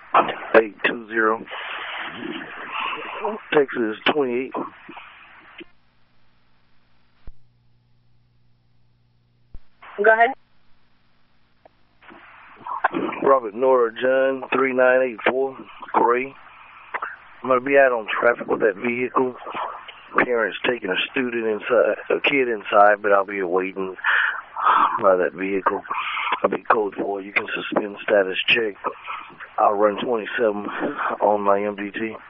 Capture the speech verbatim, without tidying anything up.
eight two zero. Texas twenty-eight. Go ahead. Robert Nora John, three nine eight four, Gray. I'm going to be out on traffic with that vehicle. Parents taking a student inside, a kid inside, but I'll be awaiting by that vehicle. I'll be code four. You can suspend status check. I'll run twenty-seven on my M D T.